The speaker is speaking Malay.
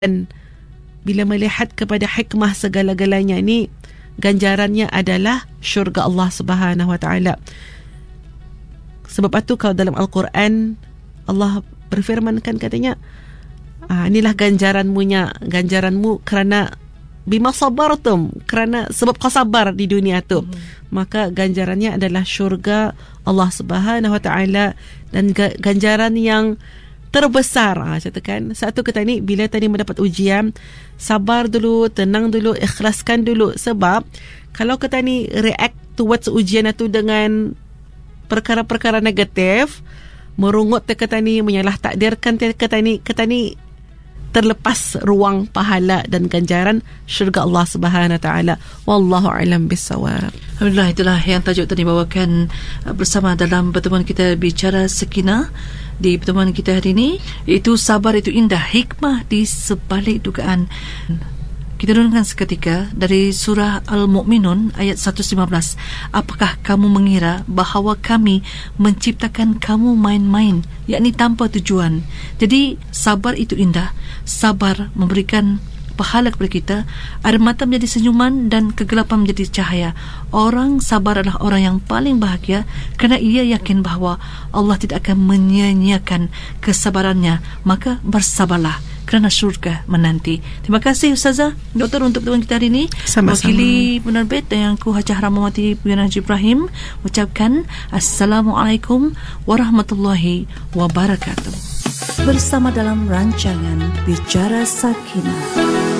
Dan bila melihat kepada hikmah segala-galanya ni, ganjarannya adalah syurga Allah Subhanahu Wa Taala. Sebab itu kalau dalam Al-Quran Allah berfirmankan, katanya, inilah ganjaranmu kerana bima sabartum, kerana sebab kau sabar di dunia tu, maka ganjarannya adalah syurga Allah Subhanahu Wa Taala, dan ganjaran yang terbesar. Katakan satu kita ni, bila tadi mendapat ujian, sabar dulu, tenang dulu, ikhlaskan dulu. Sebab kalau kita ni react towards ujian itu dengan perkara-perkara negatif, merungut kita ni, menyalah takdirkan kita ni terlepas ruang pahala dan ganjaran syurga Allah Subhanahu Wa Taala. Wallahu a'lam bissawab. Alhamdulillah, itulah yang tajuk tadi bawakan bersama dalam pertemuan kita Bicara Sakinah. Di pertemuan kita hari ini, iaitu sabar itu indah, hikmah di sebalik dugaan. Kita renungkan seketika dari surah Al-Mu'minun ayat 115. Apakah kamu mengira bahawa kami menciptakan kamu main-main, yakni tanpa tujuan? Jadi sabar itu indah. Sabar memberikan pahala kepada kita. Air mata menjadi senyuman dan kegelapan menjadi cahaya. Orang sabar adalah orang yang paling bahagia kerana ia yakin bahawa Allah tidak akan menyia-nyiakan kesabarannya. Maka bersabarlah kerana syurga menanti. Terima kasih Ustazah Doktor untuk pertemuan kita hari ini. Sama-sama. Wakili penerbit yang ku Hajah Rahmawati Puan Haji Ibrahim ucapkan Assalamualaikum warahmatullahi wabarakatuh. Bersama dalam rancangan Bicara Sakinah.